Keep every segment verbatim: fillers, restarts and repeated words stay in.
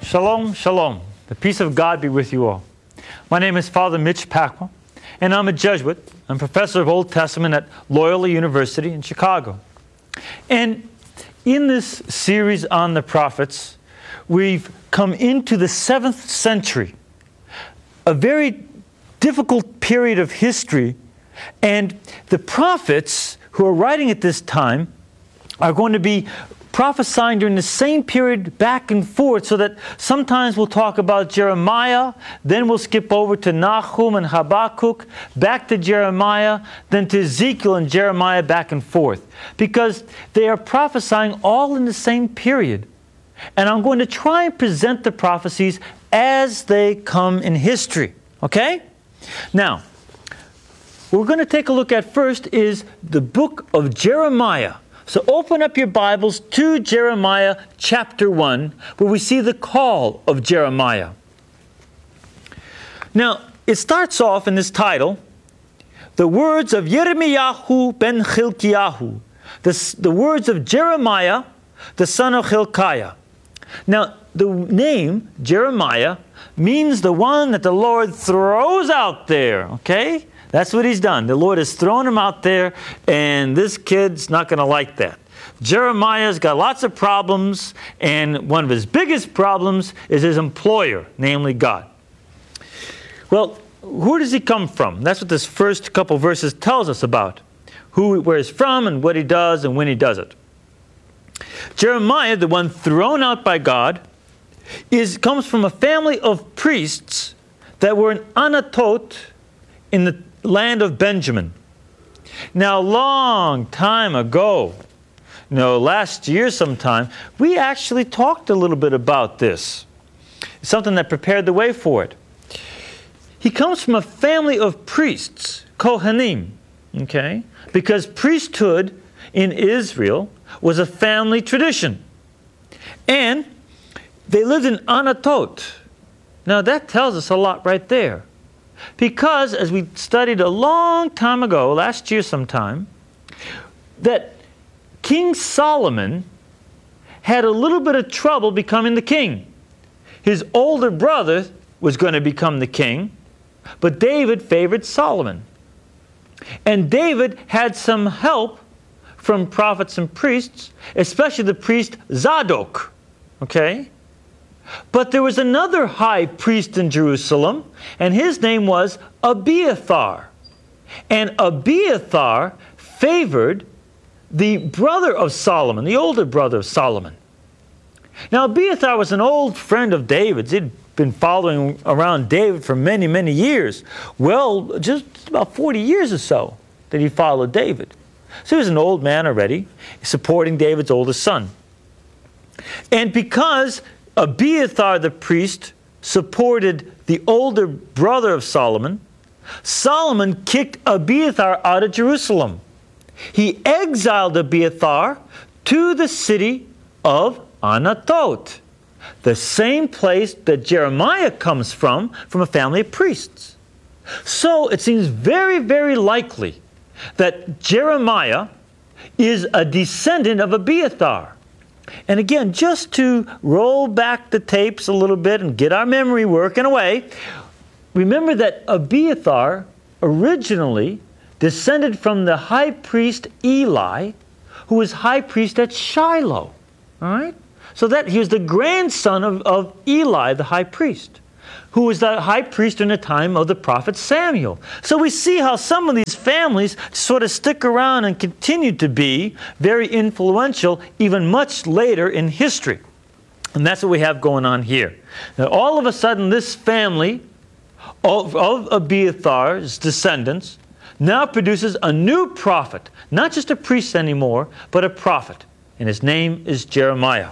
Shalom, shalom. The peace of God be with you all. My name is Father Mitch Pacwa, and I'm a Jesuit. I'm professor of Old Testament at Loyola University in Chicago. And in this series on the prophets, we've come into the seventh century, a very difficult period of history, and the prophets who are writing at this time are going to be prophesying during the same period back and forth, so that sometimes we'll talk about Jeremiah, then we'll skip over to Nahum and Habakkuk, back to Jeremiah, then to Ezekiel and Jeremiah, back and forth, because they are prophesying all in the same period. And I'm going to try and present the prophecies as they come in history. Okay? Now, what we're going to take a look at first is the book of Jeremiah. So open up your Bibles to Jeremiah chapter one, where we see the call of Jeremiah. Now, it starts off in this title, the words of Yirmiyahu ben Chilkiyahu, the, the words of Jeremiah, the son of Hilkiah. Now, the name Jeremiah means the one that the Lord throws out there, okay? That's what he's done. The Lord has thrown him out there, and this kid's not going to like that. Jeremiah's got lots of problems, and one of his biggest problems is his employer, namely God. Well, who does he come from? That's what this first couple verses tells us about. Who, where he's from, and what he does, and when he does it. Jeremiah, the one thrown out by God, is comes from a family of priests that were in Anatot in the land of Benjamin. Now, long time ago, you know, last year sometime, we actually talked a little bit about this. Something that prepared the way for it. He comes from a family of priests, Kohanim, okay? Because priesthood in Israel was a family tradition. And they lived in Anatot. Now, that tells us a lot right there. Because, as we studied a long time ago, last year sometime, that King Solomon had a little bit of trouble becoming the king. His older brother was going to become the king, but David favored Solomon. And David had some help from prophets and priests, especially the priest Zadok. Okay? But there was another high priest in Jerusalem, and his name was Abiathar. And Abiathar favored the brother of Solomon, the older brother of Solomon. Now, Abiathar was an old friend of David's. He'd been following around David for many, many years. Well, just about forty years or so that he followed David. So he was an old man already, supporting David's oldest son. And because Abiathar the priest supported the older brother of Solomon, Solomon kicked Abiathar out of Jerusalem. He exiled Abiathar to the city of Anatot, the same place that Jeremiah comes from, from a family of priests. So it seems very, very likely that Jeremiah is a descendant of Abiathar. And again, just to roll back the tapes a little bit and get our memory working away, remember that Abiathar originally descended from the high priest Eli, who was high priest at Shiloh. All right? So that he was the grandson of, of Eli, the high priest, who was the high priest in the time of the prophet Samuel. So we see how some of these families sort of stick around and continue to be very influential even much later in history. And that's what we have going on here. Now, all of a sudden, this family of, of Abiathar's descendants now produces a new prophet, not just a priest anymore, but a prophet. And his name is Jeremiah.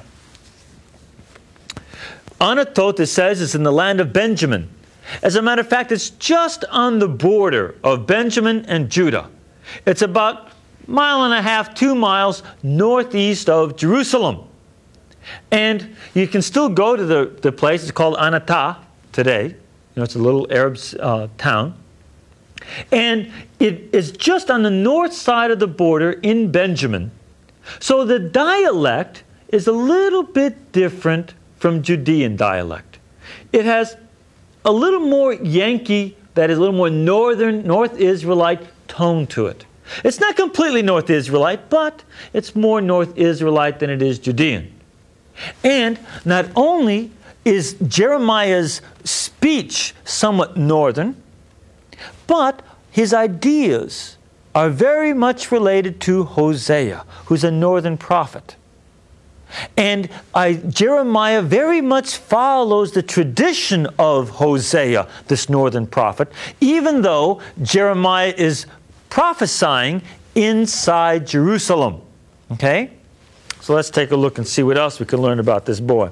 Anatot, it says, is in the land of Benjamin. As a matter of fact, it's just on the border of Benjamin and Judah. It's about a mile and a half, two miles northeast of Jerusalem. And you can still go to the, the place. It's called Anatah today. You know, it's a little Arab uh, town. And it is just on the north side of the border in Benjamin. So the dialect is a little bit different from Judean dialect. It has a little more Yankee, that is a little more northern, North Israelite tone to it. It's not completely North Israelite, but it's more North Israelite than it is Judean. And not only is Jeremiah's speech somewhat northern, but his ideas are very much related to Hosea, who's a northern prophet. And I, Jeremiah very much follows the tradition of Hosea, this northern prophet, even though Jeremiah is prophesying inside Jerusalem. Okay? So let's take a look and see what else we can learn about this boy.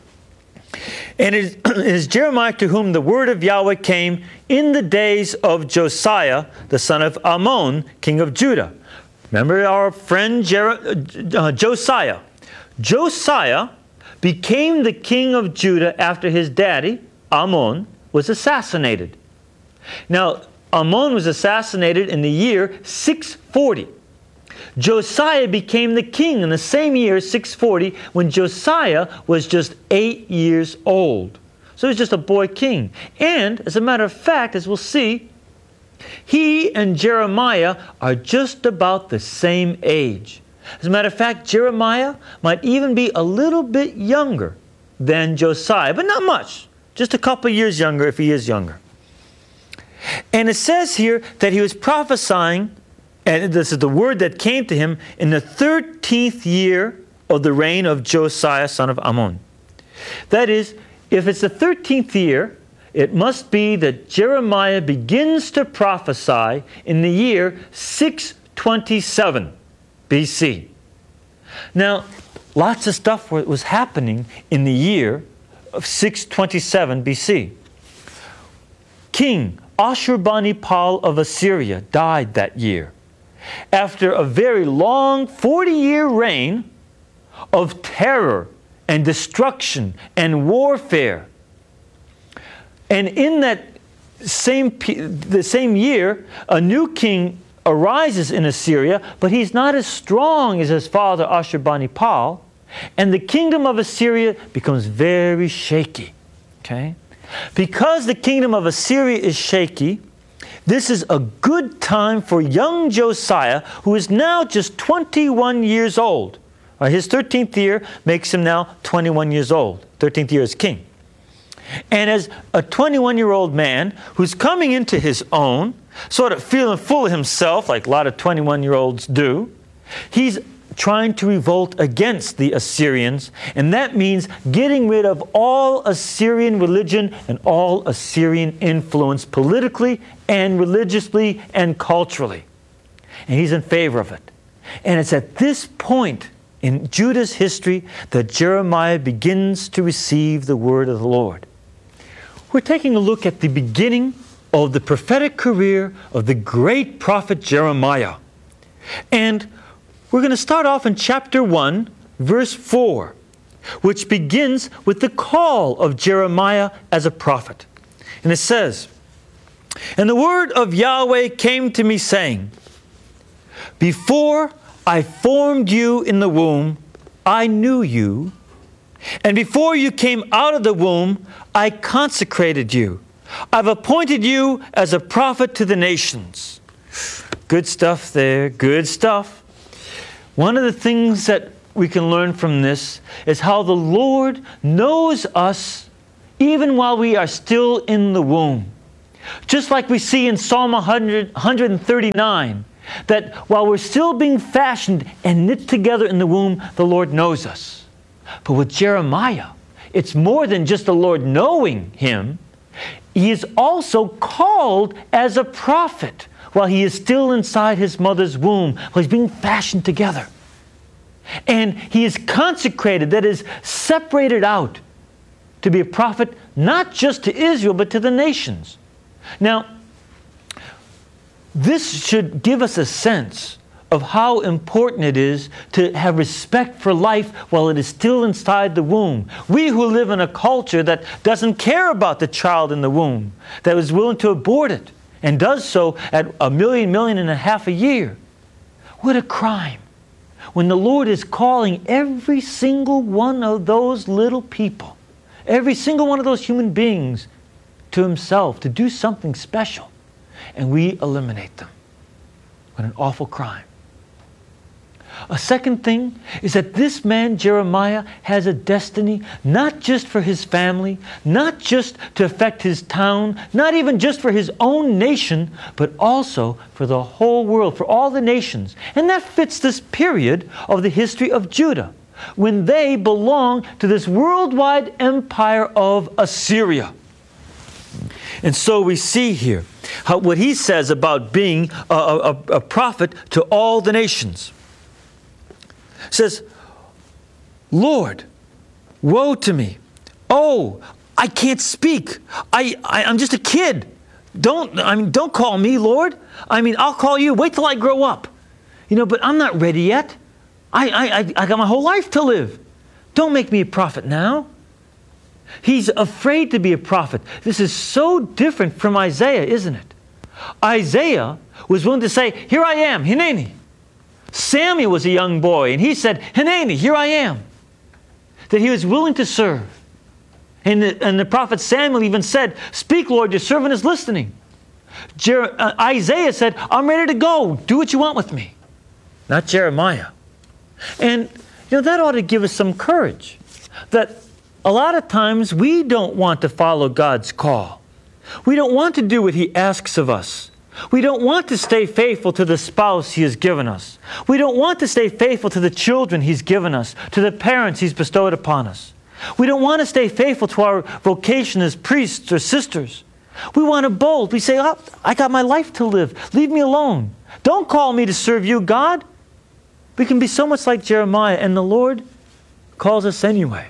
And it is Jeremiah to whom the word of Yahweh came in the days of Josiah, the son of Ammon, king of Judah. Remember our friend Jer- uh, Josiah. Josiah became the king of Judah after his daddy, Ammon, was assassinated. Now, Ammon was assassinated in the year six forty. Josiah became the king in the same year, six forty, when Josiah was just eight years old. So he was just a boy king. And, as a matter of fact, as we'll see, he and Jeremiah are just about the same age. As a matter of fact, Jeremiah might even be a little bit younger than Josiah, but not much. Just a couple years younger if he is younger. And it says here that he was prophesying, and this is the word that came to him in the thirteenth year of the reign of Josiah, son of Ammon. That is, if it's the thirteenth year, it must be that Jeremiah begins to prophesy in the year six twenty-seven B C. Now, lots of stuff was happening in the year of six twenty-seven B C. King Ashurbanipal of Assyria died that year, after a very long forty-year reign of terror and destruction and warfare. And in that same, the same year, a new king arises in Assyria, but he's not as strong as his father Ashurbanipal, and the kingdom of Assyria becomes very shaky. Okay? Because the kingdom of Assyria is shaky, this is a good time for young Josiah, who is now just twenty-one years old. Uh, his thirteenth year makes him now twenty-one years old. thirteenth year as king. And as a twenty-one-year-old man who's coming into his own, sort of feeling full of himself, like a lot of twenty-one-year-olds do, he's trying to revolt against the Assyrians, and that means getting rid of all Assyrian religion and all Assyrian influence politically and religiously and culturally. And he's in favor of it. And it's at this point in Judah's history that Jeremiah begins to receive the word of the Lord. We're taking a look at the beginning of the prophetic career of the great prophet Jeremiah. And we're going to start off in chapter one, verse four, which begins with the call of Jeremiah as a prophet. And it says, "And the word of Yahweh came to me, saying, Before I formed you in the womb, I knew you. And before you came out of the womb, I consecrated you. I've appointed you as a prophet to the nations." Good stuff there, good stuff. One of the things that we can learn from this is how the Lord knows us even while we are still in the womb. Just like we see in Psalm one hundred, one thirty-nine, that while we're still being fashioned and knit together in the womb, the Lord knows us. But with Jeremiah, it's more than just the Lord knowing him. He is also called as a prophet while he is still inside his mother's womb, while he's being fashioned together. And he is consecrated, that is, separated out to be a prophet not just to Israel, but to the nations. Now, this should give us a sense of how important it is to have respect for life while it is still inside the womb. We who live in a culture that doesn't care about the child in the womb, that is willing to abort it, and does so at a million, million and a half a year. What a crime. when the Lord is calling every single one of those little people, every single one of those human beings to Himself to do something special, and we eliminate them. What an awful crime. A second thing is that this man, Jeremiah, has a destiny not just for his family, not just to affect his town, not even just for his own nation, but also for the whole world, for all the nations. And that fits this period of the history of Judah, when they belong to this worldwide empire of Assyria. And so we see here how, what he says about being a, a, a prophet to all the nations. It says, Lord, woe to me. Oh, I can't speak. I, I, I'm just a kid. Don't, I mean, don't call me Lord. I mean, I'll call you. Wait till I grow up. You know, but I'm not ready yet. I, I, I got my whole life to live. Don't make me a prophet now. He's afraid to be a prophet. This is so different from Isaiah, isn't it? Isaiah was willing to say, here I am, Hineni. Samuel was a young boy, and he said, Hineni, here I am. That he was willing to serve. And the, and the prophet Samuel even said, speak, Lord, your servant is listening. Jer- uh, Isaiah said, I'm ready to go. Do what you want with me. Not Jeremiah. And you know, that ought to give us some courage. That a lot of times we don't want to follow God's call. We don't want to do what He asks of us. We don't want to stay faithful to the spouse He has given us. We don't want to stay faithful to the children He's given us, to the parents He's bestowed upon us. We don't want to stay faithful to our vocation as priests or sisters. We want to bold. We say, oh, I got my life to live. Leave me alone. Don't call me to serve you, God. We can be so much like Jeremiah, and the Lord calls us anyway.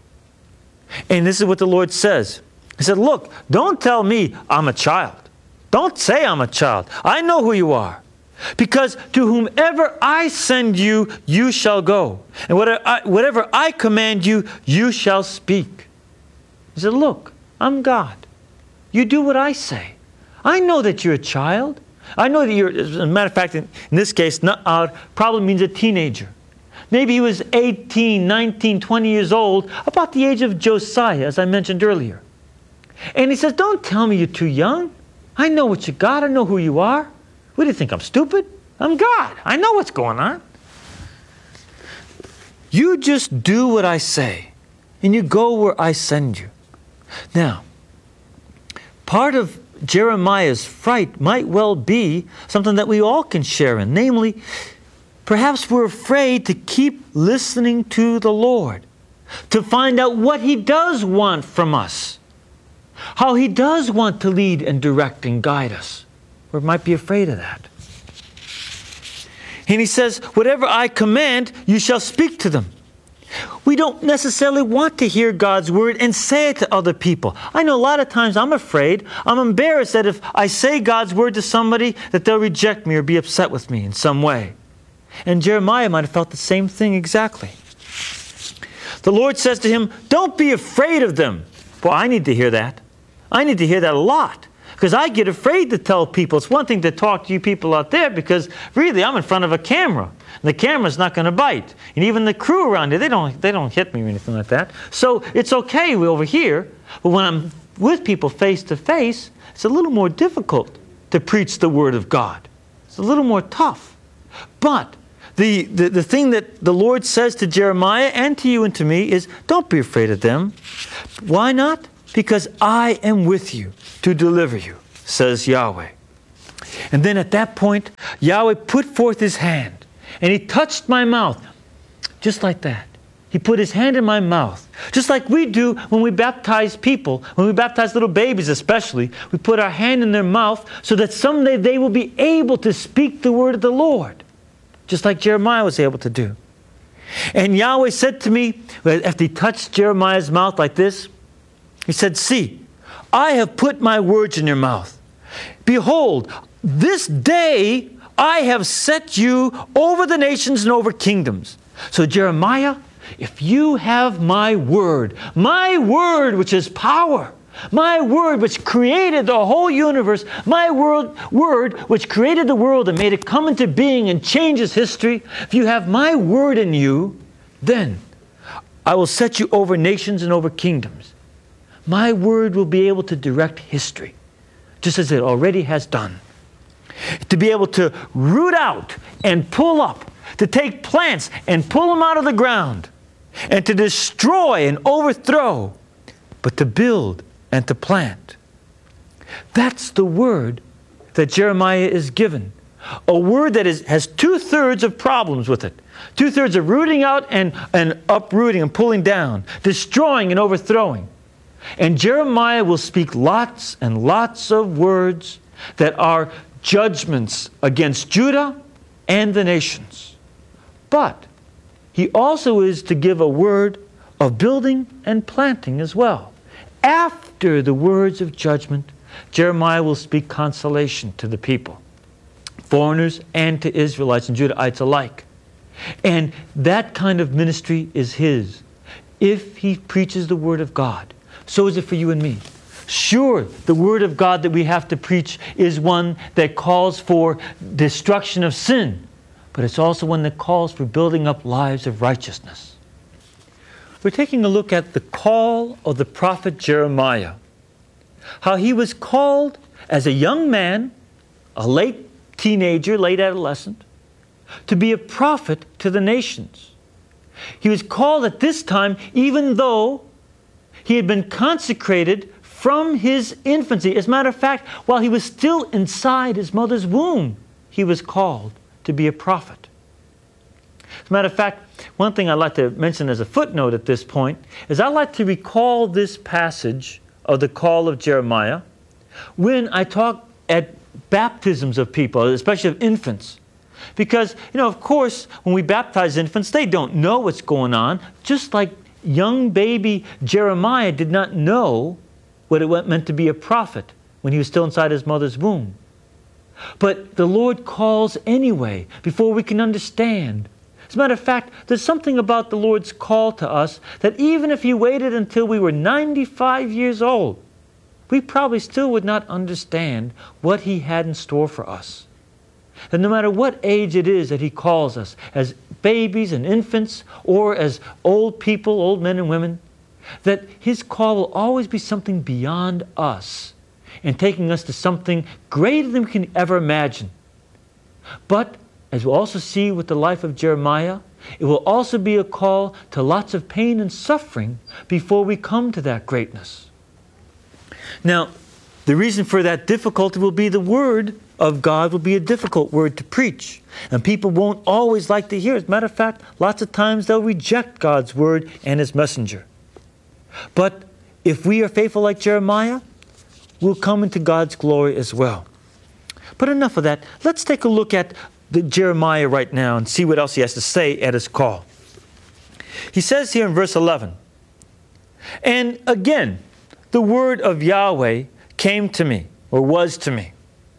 And this is what the Lord says. He said, look, don't tell me I'm a child. Don't say I'm a child. I know who you are. Because to whomever I send you, you shall go. And whatever I, whatever I command you, you shall speak. He said, look, I'm God. You do what I say. I know that you're a child. I know that you're, as a matter of fact, in, in this case, Na'ar probably means a teenager. Maybe he was eighteen, nineteen, twenty years old, about the age of Josiah, as I mentioned earlier. And he says, don't tell me you're too young. I know what you got. I know who you are. What do you think, I'm stupid? I'm God. I know what's going on. You just do what I say, and you go where I send you. Now, part of Jeremiah's fright might well be something that we all can share in. Namely, perhaps we're afraid to keep listening to the Lord, to find out what He does want from us, how He does want to lead and direct and guide us. We might be afraid of that. And He says, whatever I command, you shall speak to them. We don't necessarily want to hear God's word and say it to other people. I know a lot of times I'm afraid, I'm embarrassed that if I say God's word to somebody, that they'll reject me or be upset with me in some way. And Jeremiah might have felt the same thing exactly. The Lord says to him, don't be afraid of them. Well, I need to hear that. I need to hear that a lot. Because I get afraid to tell people. It's one thing to talk to you people out there because really I'm in front of a camera. And the camera's not going to bite. And even the crew around here, they don't, they don't hit me or anything like that. So it's okay over here. But when I'm with people face to face, it's a little more difficult to preach the Word of God. It's a little more tough. But the, the, the thing that the Lord says to Jeremiah and to you and to me is, don't be afraid of them. Why not? Because I am with you to deliver you, says Yahweh. And then at that point, Yahweh put forth His hand, and He touched my mouth, just like that. He put His hand in my mouth, just like we do when we baptize people, when we baptize little babies especially. We put our hand in their mouth so that someday they will be able to speak the word of the Lord, just like Jeremiah was able to do. And Yahweh said to me, after He touched Jeremiah's mouth like this, He said, see, I have put my words in your mouth. Behold, this day I have set you over the nations and over kingdoms. So Jeremiah, if you have my word, my word which is power, My word which created the whole universe, my word, word which created the world and made it come into being and changes history, if you have my word in you, then I will set you over nations and over kingdoms. My word will be able to direct history, just as it already has done. To be able to root out and pull up, to take plants and pull them out of the ground, and to destroy and overthrow, but to build and to plant. That's the word that Jeremiah is given. A word that is, has two-thirds of problems with it. Two-thirds of rooting out and, and uprooting and pulling down, destroying and overthrowing. And Jeremiah will speak lots and lots of words that are judgments against Judah and the nations. But he also is to give a word of building and planting as well. After the words of judgment, Jeremiah will speak consolation to the people, foreigners and to Israelites and Judahites alike. And that kind of ministry is his if he preaches the word of God. So is it for you and me. Sure, the word of God that we have to preach is one that calls for destruction of sin, but it's also one that calls for building up lives of righteousness. We're taking a look at the call of the prophet Jeremiah. How he was called as a young man, a late teenager, late adolescent, to be a prophet to the nations. He was called at this time, even though he had been consecrated from his infancy. As a matter of fact, while he was still inside his mother's womb, he was called to be a prophet. As a matter of fact, one thing I'd like to mention as a footnote at this point is I'd like to recall this passage of the call of Jeremiah when I talk at baptisms of people, especially of infants. Because, you know, of course, when we baptize infants, they don't know what's going on. Just like young baby Jeremiah did not know what it meant to be a prophet when he was still inside his mother's womb. But the Lord calls anyway, before we can understand. As a matter of fact, there's something about the Lord's call to us that even if He waited until we were ninety-five years old, we probably still would not understand what He had in store for us. That no matter what age it is that He calls us, as babies and infants, or as old people, old men and women, that His call will always be something beyond us and taking us to something greater than we can ever imagine. But as we'll also see with the life of Jeremiah, it will also be a call to lots of pain and suffering before we come to that greatness. Now, the reason for that difficulty will be the word of God will be a difficult word to preach. And people won't always like to hear it. As a matter of fact, lots of times they'll reject God's word and His messenger. But if we are faithful like Jeremiah, we'll come into God's glory as well. But enough of that. Let's take a look at the Jeremiah right now and see what else he has to say at his call. He says here in verse eleven, "And again, the word of Yahweh came to me," or was to me.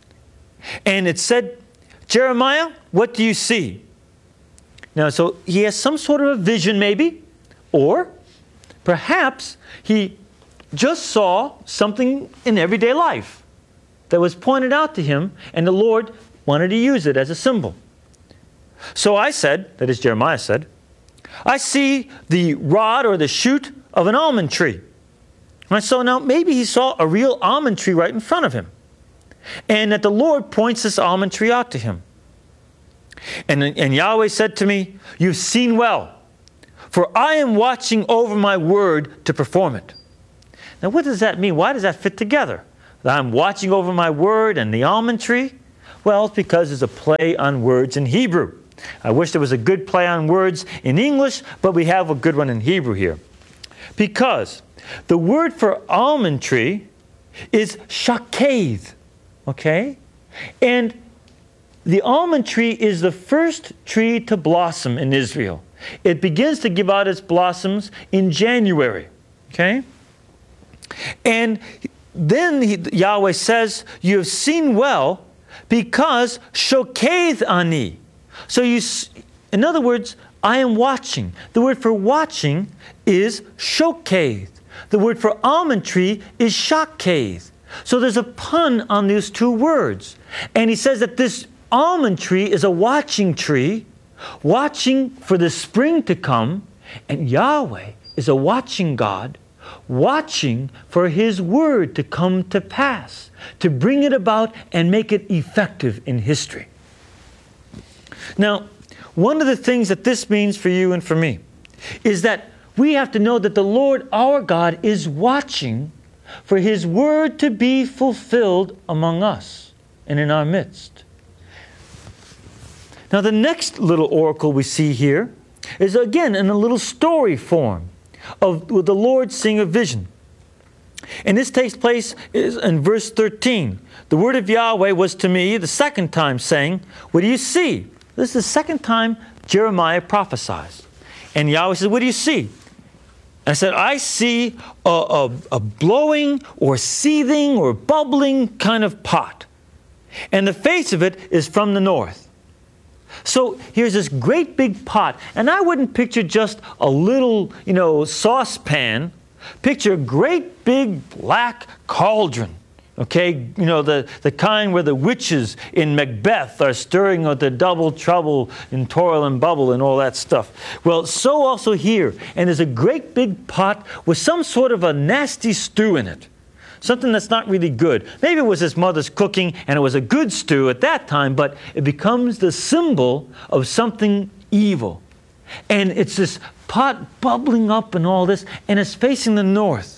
"And it said, Jeremiah, what do you see?" Now, so he has some sort of a vision maybe, or perhaps he just saw something in everyday life that was pointed out to him, and the Lord wanted to use it as a symbol. "So I said," that is Jeremiah said, "I see the rod or the shoot of an almond tree." And so now maybe he saw a real almond tree right in front of him. And that the Lord points this almond tree out to him. And, and Yahweh said to me, "You've seen well, for I am watching over my word to perform it." Now what does that mean? Why does that fit together? That I'm watching over my word and the almond tree? Well, it's because it's a play on words in Hebrew. I wish there was a good play on words in English, but we have a good one in Hebrew here. Because the word for almond tree is shaketh, okay? And the almond tree is the first tree to blossom in Israel. It begins to give out its blossoms in January, okay? And then he, Yahweh says, "You have seen well, because shoketh ani." So you, in other words, I am watching. The word for watching is shoketh. The word for almond tree is shakez. So there's a pun on these two words. And he says that this almond tree is a watching tree, watching for the spring to come, and Yahweh is a watching God, watching for His word to come to pass, to bring it about and make it effective in history. Now, one of the things that this means for you and for me is that we have to know that the Lord our God is watching for His word to be fulfilled among us and in our midst. Now, the next little oracle we see here is again in a little story form of the Lord seeing a vision. And this takes place in verse thirteen. The word of Yahweh was to me the second time, saying, "What do you see?" This is the second time Jeremiah prophesies. And Yahweh says, "What do you see?" And I said, "I see a, a, a blowing or seething or bubbling kind of pot. And the face of it is from the north." So here's this great big pot. And I wouldn't picture just a little, you know, saucepan. Picture a great big black cauldron. Okay, you know, the, the kind where the witches in Macbeth are stirring with the double trouble and toil and bubble and all that stuff. Well, so also here. And there's a great big pot with some sort of a nasty stew in it. Something that's not really good. Maybe it was his mother's cooking and it was a good stew at that time, but it becomes the symbol of something evil. And it's this pot bubbling up and all this, and it's facing the north.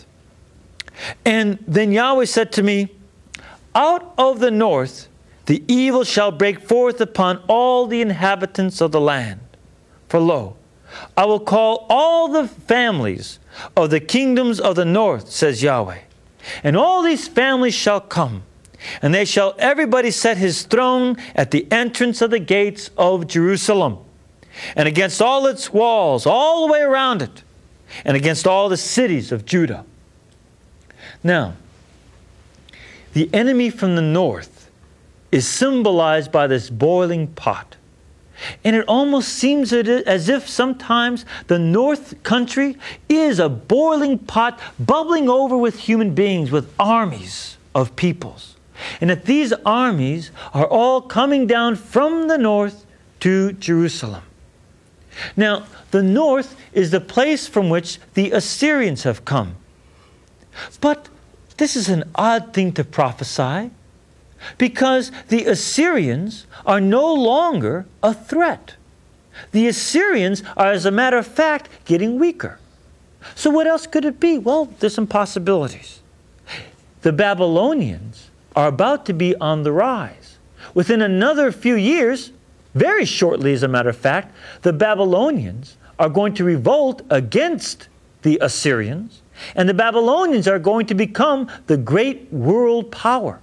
And then Yahweh said to me, "Out of the north the evil shall break forth upon all the inhabitants of the land. For lo, I will call all the families of the kingdoms of the north, says Yahweh. And all these families shall come, and they shall everybody set his throne at the entrance of the gates of Jerusalem, and against all its walls, all the way around it, and against all the cities of Judah." Now, the enemy from the north is symbolized by this boiling pot. And it almost seems as if sometimes the north country is a boiling pot bubbling over with human beings, with armies of peoples. And that these armies are all coming down from the north to Jerusalem. Now, the north is the place from which the Assyrians have come. But this is an odd thing to prophesy, because the Assyrians are no longer a threat. The Assyrians are, as a matter of fact, getting weaker. So what else could it be? Well, there's some possibilities. The Babylonians are about to be on the rise. Within another few years, very shortly as a matter of fact, the Babylonians are going to revolt against the Assyrians, and the Babylonians are going to become the great world power.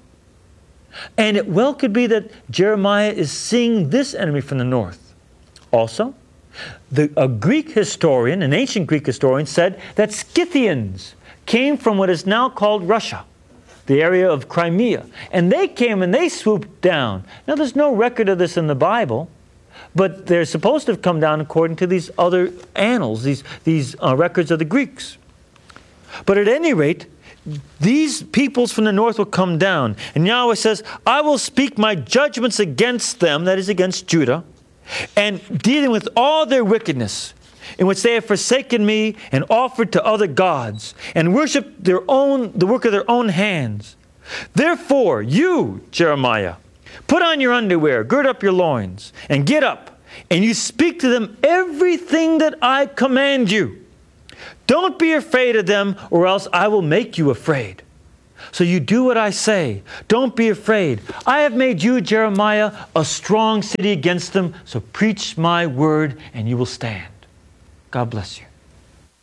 And it well could be that Jeremiah is seeing this enemy from the north. Also, the, a Greek historian, an ancient Greek historian, said that Scythians came from what is now called Russia, the area of Crimea. And they came and they swooped down. Now, there's no record of this in the Bible, but they're supposed to have come down according to these other annals, these, these uh, records of the Greeks. But at any rate, these peoples from the north will come down. And Yahweh says, "I will speak my judgments against them," that is against Judah, "and dealing with all their wickedness, in which they have forsaken me and offered to other gods, and worshipped their own, the work of their own hands. Therefore, you, Jeremiah, put on your underwear, gird up your loins, and get up, and you speak to them everything that I command you. Don't be afraid of them, or else I will make you afraid. So you do what I say. Don't be afraid. I have made you, Jeremiah, a strong city against them. So preach my word, and you will stand." God bless you.